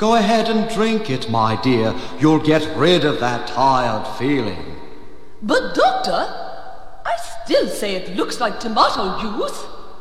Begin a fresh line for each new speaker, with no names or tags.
Go ahead and drink it, my dear. You'll get rid of that tired feeling.
But, Doctor, I still say it looks like tomato juice.